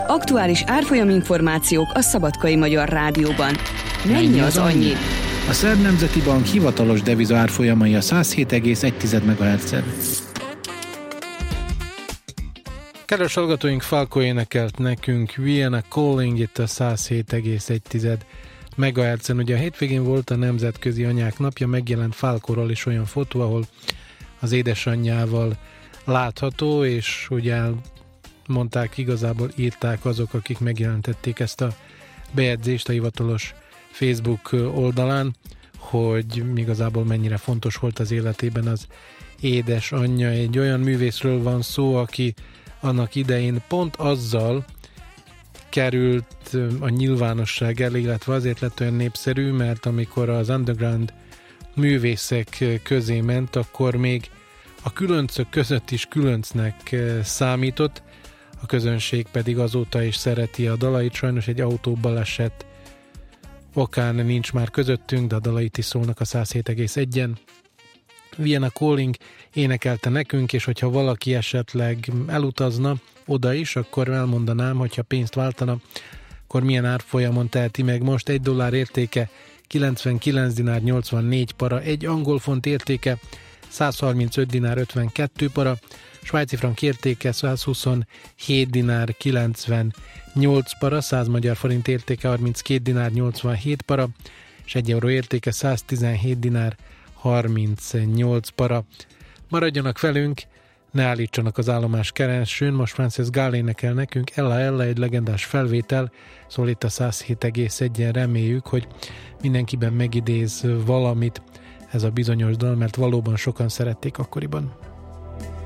Aktuális árfolyaminformációk a Szabadkai Magyar Rádióban. Mennyi az annyi? A Szerb Nemzeti Bank hivatalos deviza árfolyamai a 107,1 MHz-en. Kedves hallgatóink, Falco énekelt nekünk Vienna Calling itt a 107,1 MHz-en. Ugye a hétvégén volt a Nemzetközi Anyák Napja, megjelent Falcoról is olyan fotó, ahol az édesanyjával látható, és ugye mondták, igazából írták azok, akik megjelentették ezt a bejegyzést a hivatalos Facebook oldalán, hogy igazából mennyire fontos volt az életében az édesanyja. Egy olyan művészről van szó, aki annak idején pont azzal került a nyilvánosság elé, illetve azért lett olyan népszerű, mert amikor az underground művészek közé ment, akkor még a különcök között is különcnek számított, a közönség pedig azóta is szereti a dalait. Sajnos egy autóbaleset okán nincs már közöttünk, de a dalait is szólnak a 107,1-en. Vienna Calling énekelte nekünk, és hogyha valaki esetleg elutazna oda is, akkor elmondanám, hogyha pénzt váltana, akkor milyen árfolyamon teheti meg. Most $1 értéke 99 dinár 84 para, egy angol font értéke 135 dinár 52 para, svájci frank értéke 127 dinár 98 para, 100 magyar forint értéke 32 dinár 87 para, és 1 euró értéke 117 dinár 38 para. Maradjanak velünk, ne állítsanak az állomás keresőn. Most Frances Gall énekel nekünk, Ella Ella, egy legendás felvétel, szól itt a 107,1-en. Reméljük, hogy mindenkiben megidéz valamit ez a bizonyos dal, mert valóban sokan szerették akkoriban.